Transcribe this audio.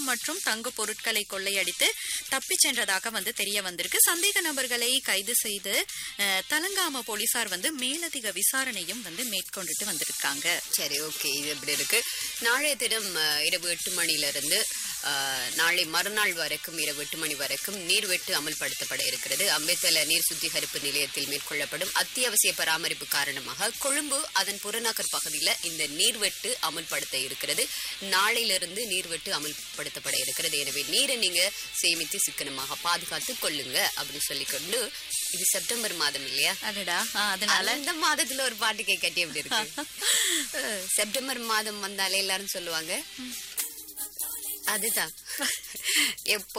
தங்கம் மற்றும் தங்க பொருட்களை கொள்ளையடித்து தப்பிச் சென்றதாக தெரிய வந்திருக்கு. சந்தேக நபர்களை கைது செய்து தலங்காம போலீசார் மேலதிக விசாரணையும் மேற்கொண்டுட்டு வந்திருக்காங்க. சரி, ஓகே. இது எப்படி இருக்கு? நாளைய தினம் இரவு 8 மணியிலிருந்து நாளை மறுநாள் வரைக்கும் இரவு 8 மணி வரைக்கும் நீர்வெட்டு அமல்படுத்தப்பட இருக்கிறது. அம்பேத்தல நீர் சுத்திகரிப்பு நிலையத்தில் மேற்கொள்ளப்படும் அத்தியாவசிய பராமரிப்பு காரணமாக கொழும்பு அதன் புறநகர் பகுதியில் இந்த நீர்வெட்டு அமல்படுத்த இருக்கிறது. நாளையிலிருந்து நீர்வெட்டு அமல்படுத்தப்பட இருக்கிறது. எனவே நீரை நீங்க சேமித்து சிக்கனமாக பாதுகாத்து கொள்ளுங்க அப்படின்னு சொல்லிக்கொண்டு, இது செப்டம்பர் மாதம் இல்லையா? அதனால இந்த மாதத்துல ஒரு பாட்டு கேட்கட்டி எப்படி இருக்கு? செப்டம்பர் மாதம் வந்தாலே எல்லாரும் சொல்லுவாங்க அதுதான் எப்போ